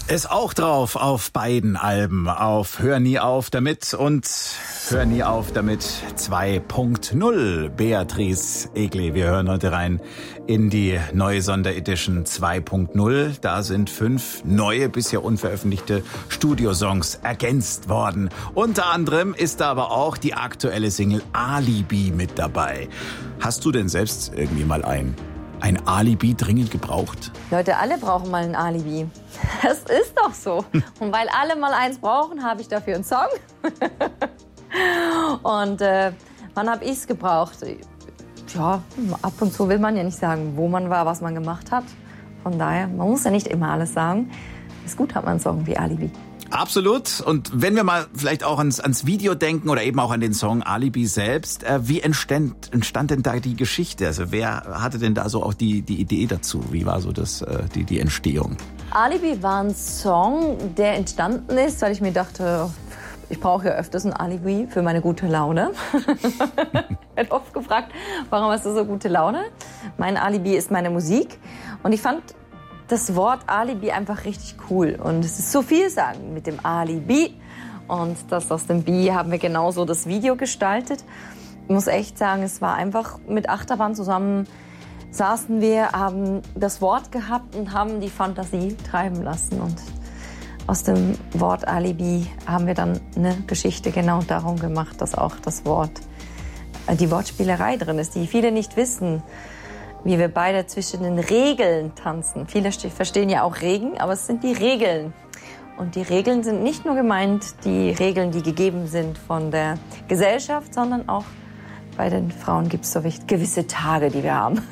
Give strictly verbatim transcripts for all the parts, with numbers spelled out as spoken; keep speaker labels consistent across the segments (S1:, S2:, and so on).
S1: Ist auch drauf auf beiden Alben, auf Hör nie auf damit und Hör nie auf damit zwei Punkt null. Beatrice Egli, wir hören heute rein in die neue Sonderedition zwei Punkt null. Da sind fünf neue, bisher unveröffentlichte Studiosongs ergänzt worden. Unter anderem ist da aber auch die aktuelle Single Alibi mit dabei. Hast du denn selbst irgendwie mal ein Ein Alibi dringend gebraucht?
S2: Leute, alle brauchen mal ein Alibi. Das ist doch so. Und weil alle mal eins brauchen, habe ich dafür einen Song. Und äh, wann habe ich es gebraucht? Ja, ab und zu will man ja nicht sagen, wo man war, was man gemacht hat. Von daher, man muss ja nicht immer alles sagen. Ist gut, hat man einen Song wie Alibi.
S1: Absolut. Und wenn wir mal vielleicht auch ans, ans Video denken oder eben auch an den Song Alibi selbst, äh, wie entstand, entstand denn da die Geschichte? Also wer hatte denn da so auch die, die Idee dazu? Wie war so das, äh, die, die Entstehung?
S2: Alibi war ein Song, der entstanden ist, weil ich mir dachte, ich brauche ja öfters ein Alibi für meine gute Laune. Ich werde oft gefragt, warum hast du so gute Laune? Mein Alibi ist meine Musik. Und ich fand das Wort Alibi einfach richtig cool. Und es ist so viel sagen mit dem Alibi. Und das aus dem Bi haben wir genauso das Video gestaltet. Ich muss echt sagen, es war einfach mit Achterbahn zusammen saßen wir, haben das Wort gehabt und haben die Fantasie treiben lassen. Und aus dem Wort Alibi haben wir dann eine Geschichte genau darum gemacht, dass auch das Wort, die Wortspielerei drin ist, die viele nicht wissen. Wie wir beide zwischen den Regeln tanzen. Viele verstehen ja auch Regen, aber es sind die Regeln. Und die Regeln sind nicht nur gemeint, die Regeln, die gegeben sind von der Gesellschaft, sondern auch bei den Frauen gibt es so gewisse Tage, die wir haben.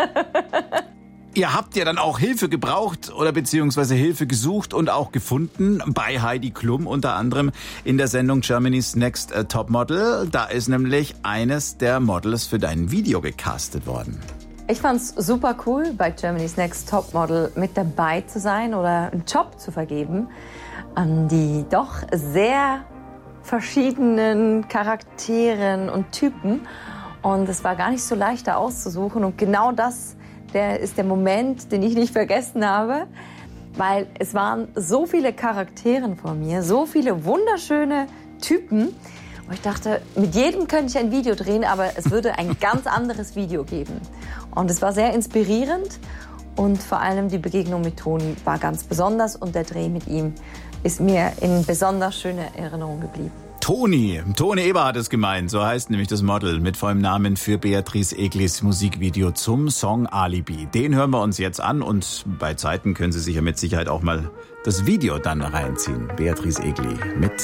S1: Ihr habt ja dann auch Hilfe gebraucht oder beziehungsweise Hilfe gesucht und auch gefunden bei Heidi Klum, unter anderem in der Sendung Germany's Next Top Model. Da ist nämlich eines der Models für dein Video gecastet worden.
S2: Ich fand's super cool, bei Germany's Next Top Model mit dabei zu sein oder einen Job zu vergeben an die doch sehr verschiedenen Charakteren und Typen. Und es war gar nicht so leicht, da auszusuchen. Und genau das der ist der Moment, den ich nicht vergessen habe, weil es waren so viele Charaktere vor mir, so viele wunderschöne Typen. Und ich dachte, mit jedem könnte ich ein Video drehen, aber es würde ein ganz anderes Video geben. Und es war sehr inspirierend und vor allem die Begegnung mit Toni war ganz besonders und der Dreh mit ihm ist mir in besonders schöner Erinnerung geblieben.
S1: Toni, Toni Eber hat es gemeint, so heißt nämlich das Model mit vollem Namen für Beatrice Eglis Musikvideo zum Song Alibi. Den hören wir uns jetzt an und bei Zeiten können Sie sich ja mit Sicherheit auch mal das Video dann reinziehen. Beatrice Egli mit